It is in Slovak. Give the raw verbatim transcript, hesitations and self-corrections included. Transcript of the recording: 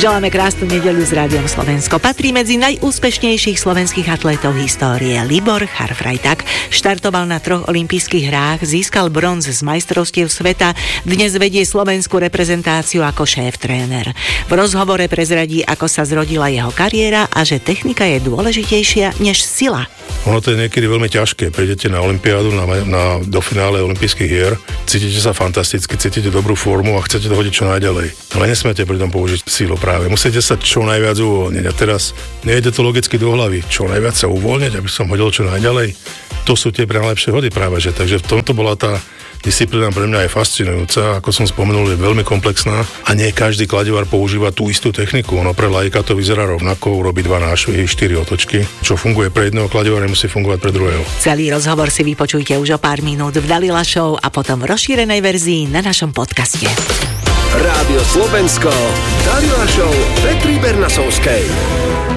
Želáme krásnu nedeľu s Rádiom Slovensko. Patrí medzi najúspešnejších slovenských atlétov histórie Libor Charfrajtak. Štartoval na troch olympijských hrách, získal bronz z majstrovstiev sveta, dnes vedie slovenskú reprezentáciu ako šéf-tréner. V rozhovore prezradí, ako sa zrodila jeho kariéra a že technika je dôležitejšia než sila. Ono to je niekedy veľmi ťažké. Prídete na olympiádu, na, na, do finále olympijských hier, cítite sa fantasticky, cítite dobrú formu a chcete to hodiť čo najďalej. Ale nesmiete pri tom použiť sílu práve. Musíte sa čo najviac uvoľniť. A teraz nejde to logicky do hlavy. Čo najviac sa uvoľniť, aby som hodil čo najďalej. To sú tie najlepšie hody práve, že. Takže v tomto bola tá disciplína pre mňa je fascinujúca, ako som spomenul, je veľmi komplexná a nie každý kladivár používa tú istú techniku. Ono pre laika to vyzerá rovnako, urobí dva nášvihy, štyri otočky. Čo funguje pre jedného kladivára, musí fungovať pre druhého. Celý rozhovor si vypočujte už o pár minút v Dalila Show a potom v rozšírenej verzii na našom podcaste. Rádio Slovensko, Dalila Show Petry Bernasovskej.